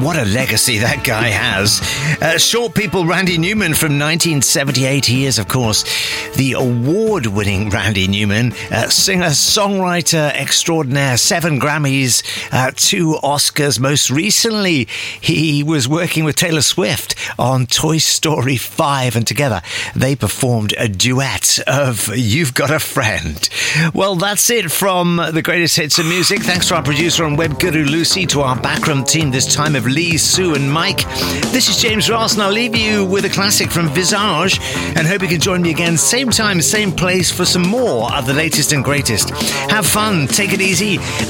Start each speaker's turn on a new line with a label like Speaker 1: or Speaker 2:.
Speaker 1: what a legacy that guy has. Short People, Randy Newman from 1978. He is, of course, the award-winning Randy Newman, singer, songwriter extraordinaire, 7 Grammys, 2 Oscars. Most recently, he was working with Taylor Swift on Toy Story 5, and together they performed a duet of You've Got a Friend. Well, that's it from the greatest hits of music. Thanks to our producer and web guru Lucy, to our backroom team this time of Lee, Sue and Mike. This is James Ross, and I'll leave you with a classic from Visage and hope you can join me again same time, same place for some more of the latest and greatest. Have fun, take it easy,